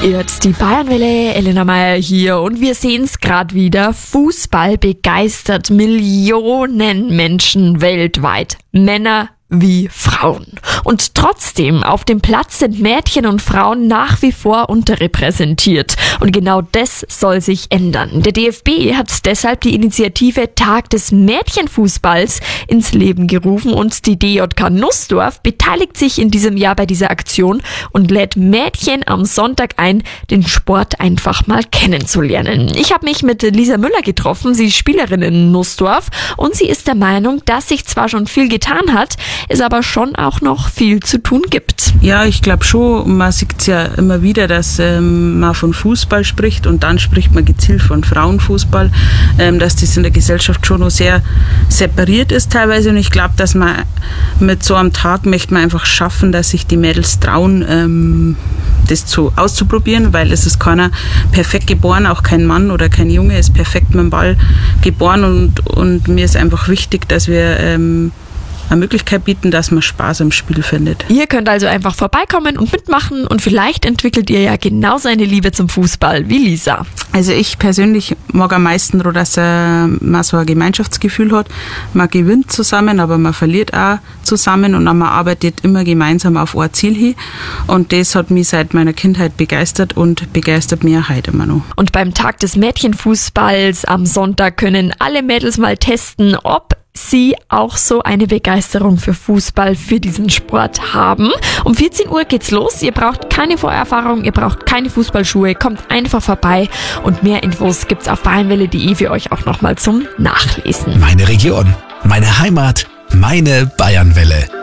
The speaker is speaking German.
Jetzt die Bayernwelle, Elena Meyer hier und wir sehen es gerade wieder. Fußball begeistert Millionen Menschen weltweit. Männer wie Frauen. Und trotzdem, auf dem Platz sind Mädchen und Frauen nach wie vor unterrepräsentiert. Und genau das soll sich ändern. Der DFB hat deshalb die Initiative Tag des Mädchenfußballs ins Leben gerufen und die DJK Nussdorf beteiligt sich in diesem Jahr bei dieser Aktion und lädt Mädchen am Sonntag ein, den Sport einfach mal kennenzulernen. Ich habe mich mit Lisa Müller getroffen, sie ist Spielerin in Nussdorf und sie ist der Meinung, dass sich zwar schon viel getan hat, es aber schon auch noch viel zu tun gibt. Ja, ich glaube schon, man sieht es ja immer wieder, dass man von Fußball spricht und dann spricht man gezielt von Frauenfußball, dass das in der Gesellschaft schon noch sehr separiert ist teilweise und ich glaube, dass man mit so einem Tag möchte man einfach schaffen, dass sich die Mädels trauen, das auszuprobieren, weil es ist keiner perfekt geboren, auch kein Mann oder kein Junge ist perfekt mit dem Ball geboren und mir ist einfach wichtig, dass wir eine Möglichkeit bieten, dass man Spaß am Spiel findet. Ihr könnt also einfach vorbeikommen und mitmachen und vielleicht entwickelt ihr ja genauso eine Liebe zum Fußball wie Lisa. Also ich persönlich mag am meisten, dass man so ein Gemeinschaftsgefühl hat. Man gewinnt zusammen, aber man verliert auch zusammen und man arbeitet immer gemeinsam auf ein Ziel hin. Und das hat mich seit meiner Kindheit begeistert und begeistert mich heute immer noch. Und beim Tag des Mädchenfußballs am Sonntag können alle Mädels mal testen, ob sie auch so eine Begeisterung für Fußball, für diesen Sport haben. Um 14 Uhr geht's los. Ihr braucht keine Vorerfahrung, ihr braucht keine Fußballschuhe. Kommt einfach vorbei und mehr Infos gibt's auf bayernwelle.de für euch auch nochmal zum Nachlesen. Meine Region, meine Heimat, meine Bayernwelle.